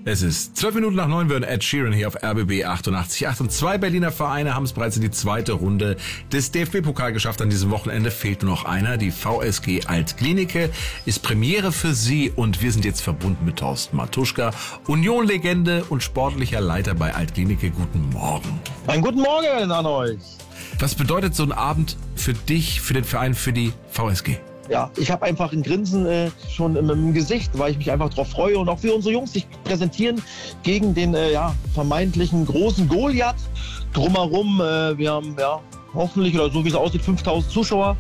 Es ist 12 Minuten nach 9, wir hören Ed Sheeran hier auf RBB 88.8 und 2 Berliner Vereine haben es bereits in die zweite Runde des DFB-Pokal geschafft. An diesem Wochenende fehlt nur noch einer. Die VSG Alt-Glienicke ist Premiere für sie und wir sind jetzt verbunden mit Thorsten Matuschka, Union-Legende und sportlicher Leiter bei Alt-Glienicke. Guten Morgen. Einen guten Morgen an euch. Was bedeutet so ein Abend für dich, für den Verein, für die VSG? Ja, ich habe einfach ein Grinsen schon im Gesicht, weil ich mich einfach darauf freue und auch für unsere Jungs sich präsentieren gegen den vermeintlichen großen Goliath. Drumherum, wir haben hoffentlich, oder so wie es aussieht, 5.000 Zuschauer.